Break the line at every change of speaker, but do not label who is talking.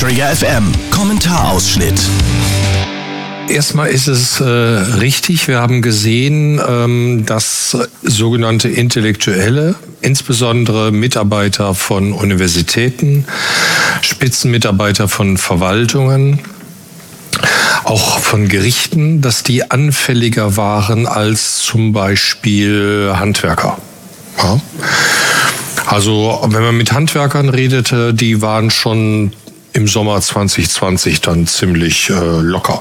Trigger FM Kommentarausschnitt.
Erstmal ist es richtig, wir haben gesehen, dass sogenannte Intellektuelle, insbesondere Mitarbeiter von Universitäten, Spitzenmitarbeiter von Verwaltungen, auch von Gerichten, dass die anfälliger waren als zum Beispiel Handwerker. Ja? Also wenn man mit Handwerkern redete, die waren schon im Sommer 2020 dann ziemlich locker.